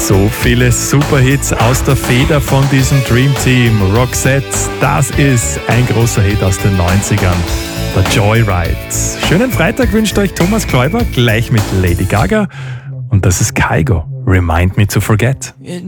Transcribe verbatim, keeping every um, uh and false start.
So viele Superhits aus der Feder von diesem Dream Team. Roxette, das ist ein großer Hit aus den neunzigern. Der Joyride. Schönen Freitag wünscht euch Thomas Kläuber, gleich mit Lady Gaga. Und das ist Kygo. Remind Me to Forget.